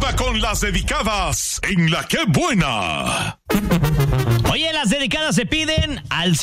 Participa con las dedicadas en La Qué Buena. Oye, las dedicadas se piden al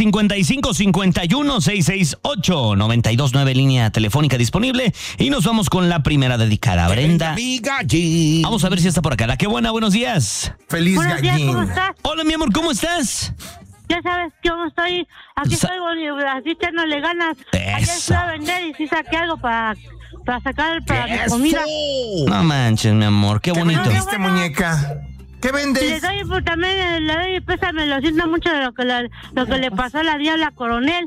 5551-668-929, línea telefónica disponible. Y nos vamos con la primera dedicada, Brenda. Vamos a ver si está por acá. La Qué Buena, buenos días. Feliz Buenos días, gallín. ¿cómo estás? Hola, mi amor, ¿cómo estás? Ya sabes cómo estoy. Aquí estoy, así echándole ganas. Ayer fui a vender y sí saqué algo para sacar para mi comida. No manches, mi amor, qué bonito. ¿Qué vendiste, muñeca? ¿Qué Y vendes? le doy, pues, también le doy pésame, lo siento mucho de lo que le pasó a la Diabla Coronel.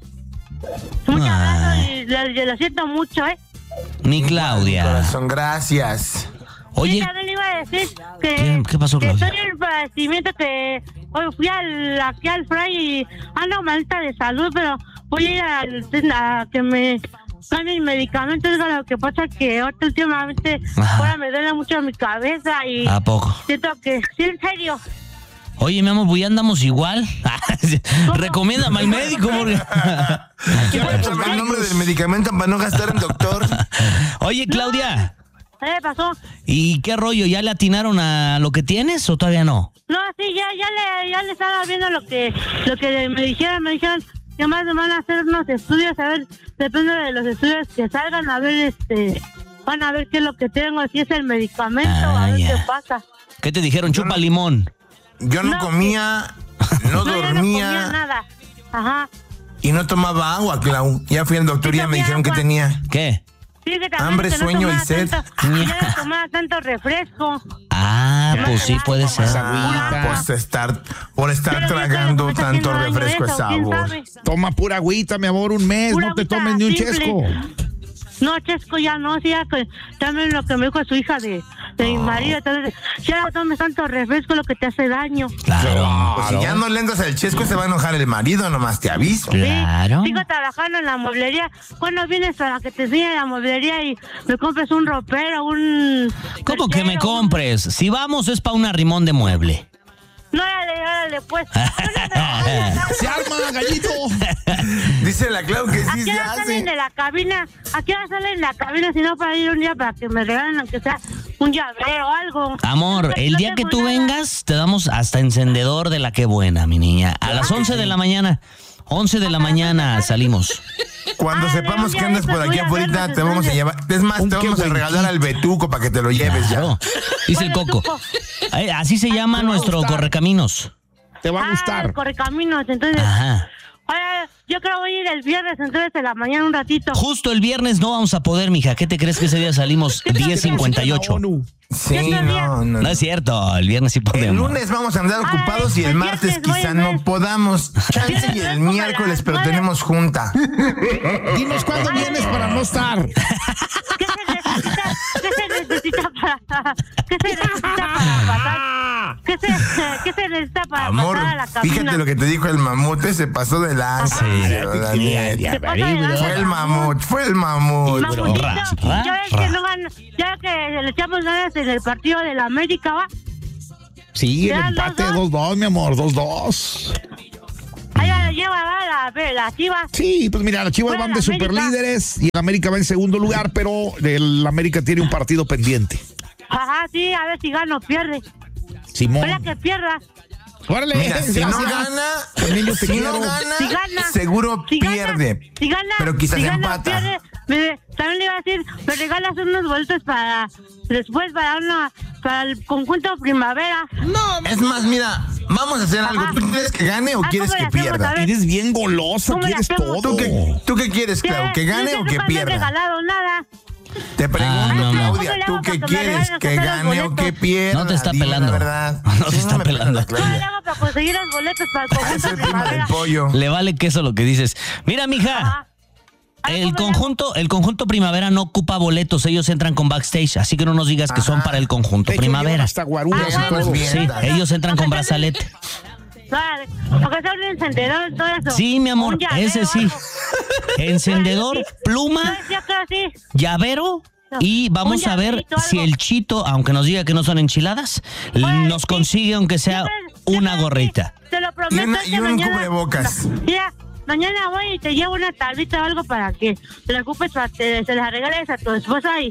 Muchas gracias y lo siento mucho, Mi Claudia. Corazón, gracias. Oye, Sí, también le iba a decir que... ¿Qué pasó, que Claudia? estoy en el padecimiento que... Hoy fui aquí al Fray y ando malita de salud, pero voy a ir a que me cambien medicamentos. Lo que pasa es que ahorita últimamente ahora me duele mucho mi cabeza y... ¿A poco? Siento que... Sí, en serio. Oye, mi amor, pues ya andamos igual. Recomiéndame al médico, porque... Cuéntame el nombre del medicamento para no gastar en doctor. Oye, Claudia, ¿Qué pasó? ¿y qué rollo? ¿Ya le atinaron a lo que tienes o todavía no? No, sí, ya le estaba viendo lo que me dijeron que más me van a hacer unos estudios, a ver, depende de los estudios que salgan, a ver, van a ver qué es lo que tengo, si es el medicamento, a ver ya. qué pasa. ¿Qué te dijeron? Chupa limón. Yo no comía, no yo no comía dormía nada. Ajá. y no tomaba agua, Clau. Ya fui al doctor y ya me dijeron que tenía ¿Qué? Sí, que también hambre, que no sueño y tomara sed. ya no tomaba tanto refresco. Ah, pues sí puede ser. Por estar Pero tragando me está tanto haciendo daño refresco de eso, ¿quién sabor. sabe? Toma pura agüita, mi amor, un mes. Pura No te agüita tomes ni un simple. chesco. No, chesco ya no, sí, ya que también lo que me dijo su hija de mi marido, entonces, ya no tomes tanto refresco, lo que te hace daño. Claro. Pues si ya no le entras al chesco se va a enojar el marido, nomás te aviso. Claro. Sí, sigo trabajando en la mueblería. ¿Cuándo vienes para que te enseñe la mueblería y me compres un ropero, un... ¿Cómo que me perchero, compres? Si vamos es para un arrimón de mueble. No, órale, pues. ¡Se arma, gallito! Dice la Clau que ¿A sí qué se hora hace. salen de la cabina? ¿A qué hora salen de la cabina si no para ir un día para que me regalen aunque sea un llavero o algo? Amor, el No día que tengo tú nada. vengas, te damos hasta encendedor de La Qué Buena, mi niña. A las 11 de la mañana. 11 de la mañana salimos. Cuando sepamos que andas por aquí afuera, te vamos a llevar. Es más, te vamos a regalar al Betuco para que te lo lleves Claro. ya. Dice el Coco. Así se llama nuestro correcaminos. Te va a gustar. Correcaminos, entonces... Ajá. Oye, yo creo voy a ir el viernes, entonces de la mañana un ratito. Justo el viernes no vamos a poder, mija. ¿Qué te crees que ese día salimos 10:58? Sí, no. No es cierto, el viernes sí El podemos. lunes vamos a andar ocupados y el martes quizá no podamos. Chance y el miércoles, pero tenemos junta. Dinos cuándo vienes para no estar. ¿Qué se necesita para pasar? ¿Qué se necesita para Amor, pasar a la cabina? fíjate lo que te dijo el mamute, se pasó de lanza. Daniel. Se pasa de lanza. Fue el mamut. Mamutito, Ra, ya ves que no gana, ya que le echamos ganas en el partido de la América, ¿va? Sí, el Ya, empate 2-2. 2-2, mi amor, 2-2. Allá lleva la Chivas. Sí, pues mira, las Chivas Fuera van de la América. superlíderes y el América va en segundo lugar, pero el América tiene un partido pendiente. Ajá, sí, a ver si gana o pierde. Simón. Ojalá que pierda. Órale, Mira, si no gracias. gana, También yo te si quiero. no gana, Si gana, seguro si gana, pierde. Si gana, pero quizás si gana, empata. pierde, también le iba a decir, me regalas unos boletos para después para el conjunto primavera. Es más, mira, vamos a hacer algo. Ajá. ¿Tú quieres que gane o quieres ¿cómo que le hacemos? pierda? A ver. Eres bien golosa, ¿Cómo le quieres hacemos? todo. ¿Tú qué quieres, Clau? ¿Que gane o que nunca me han pierda? regalado nada. Te pregunto, no, no. Claudia, ¿Cómo le ¿tú hago qué para que me quieres? regalen ¿Que los gane o que boletos? pierda? No te está Dime pelando. la verdad. No te Sí, está me pela pelando. la ¿Cómo le Claudia. hago para conseguir los boletos para el Es conjunto el primo del primavera? pollo. Le vale queso lo que dices. Mira, mija. Ajá. El conjunto primavera no ocupa boletos, ellos entran con backstage, así que no nos digas que son para el conjunto De hecho, llevan primavera. hasta guaruras y bueno. todo. Bien, Sí, dale. ellos entran con brazalete. Vale, aunque sea un encendedor, todo eso. Sí, mi amor, Un llavero ese o sí. algo. Encendedor, No, pluma, yo creo sí. llavero. Y vamos Un a ver llaverito, si algo. el Chito, aunque nos diga que no son enchiladas, nos sí. consigue aunque sea una gorrita. Te lo prometo. Y un mañana, cubrebocas. Mira, mañana voy y te llevo una tablita o algo para que te la ocupes, para que se la regales a tu esposa y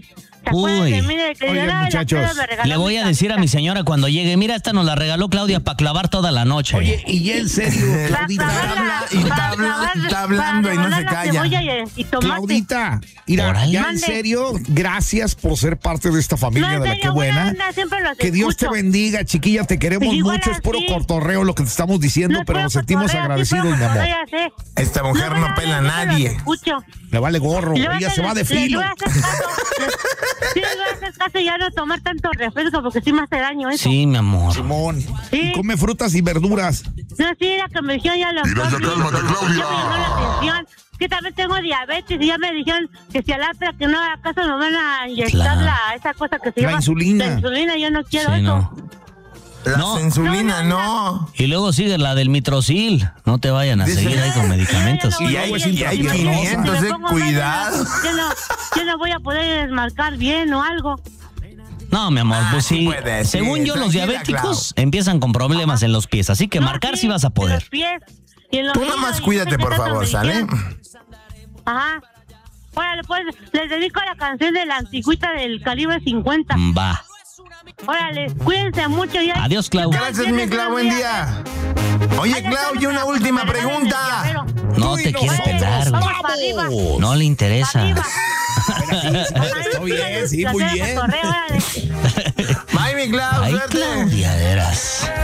Uy. Oigan, muchachos, le voy a decir a mi señora cuando llegue, mira, esta nos la regaló Claudia para clavar toda la noche. Oye, y en serio, Claudita. Está hablando y no se calla. Claudita, mira, ya en serio, gracias por ser parte de esta familia de la que buena. Que Dios te bendiga, chiquilla, te queremos mucho. Es puro cotorreo lo que te estamos diciendo, pero nos sentimos agradecidos, mi amor. Esta mujer no pela a nadie. Le vale gorro, ella se va de filo. Sí, le voy a hacer caso y ya no tomar tanto refresco porque sí me hace daño eso. Sí, mi amor. Simón, sí. Y come frutas y verduras. No, sí, era que me dijeron ya los... Mira, ya cálmate, Claudia. Ya me llamó la atención. Que también tengo diabetes y ya me dijeron que si a la otra que no haga caso nos van a inyectar esa cosa que se llama... insulina. La insulina, yo no quiero Sí, eso. no. La insulina, no. Y luego sigue la del mitrocil. No te vayan a seguir ahí con medicamentos. Y hay 500, cuidado. Yo no voy a poder desmarcar bien o algo. No, mi amor, pues sí. Puedes, Según yo, los tranquila, diabéticos empiezan con problemas en los pies. Así que marcar sí vas a poder. En los pies y en los Tú dedos, nomás y cuídate, no sé por qué tanto favor, me ¿sale? dijeron. Ajá. Órale, pues, les dedico la canción de la antigüita del calibre 50. Va. Órale, cuídense mucho. Ya. Adiós, Clau. Gracias, mi Clau, buen día. Oye, Clau, y una última pregunta. No te quiere pelar, Vamos güey. para arriba. No le interesa. Arriba. Está bien, sí, muy bien. Bye, mi Clau, Ay, suerte. Claudia, de veras.